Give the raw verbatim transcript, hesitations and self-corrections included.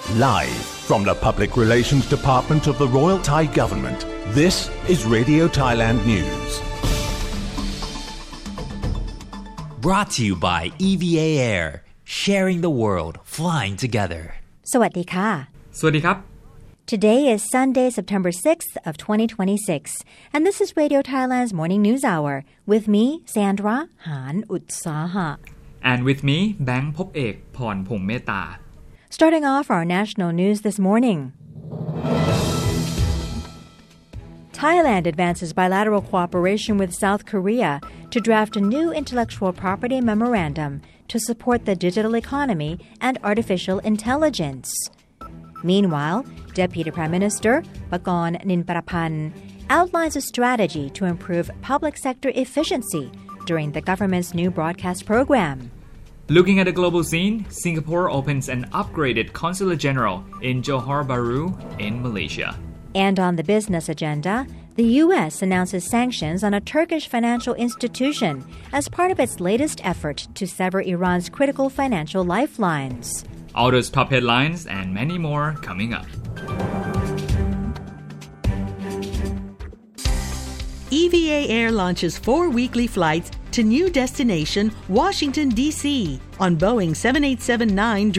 Live from the Public Relations Department of the Royal Thai Government, this is Radio Thailand News. Brought to you by อี วี เอ Air, sharing the world, flying together. สวัสดีค่ะสวัสดีครับ Today is Sunday, September sixth of twenty twenty-six, and this is Radio Thailand's Morning News Hour with me, Sandra Han Utsaha. and with me แบงค์พบเอกพรพงษ์เมตตา Starting off our national news this morning. Thailand advances bilateral cooperation with South Korea to draft a new intellectual property memorandum to support the digital economy and artificial intelligence. Meanwhile, Deputy Prime Minister Pakorn Ninparapan outlines a strategy to improve public sector efficiency during the government's new broadcast program. Looking at the global scene, Singapore opens an upgraded Consulate General in Johor Bahru in Malaysia. And on the business agenda, the U S announces sanctions on a Turkish financial institution as part of its latest effort to sever Iran's critical financial lifelines. All those top headlines and many more coming up. E V A Air launches four weekly flights to new destination, Washington, D C on Boeing seven eight seven nine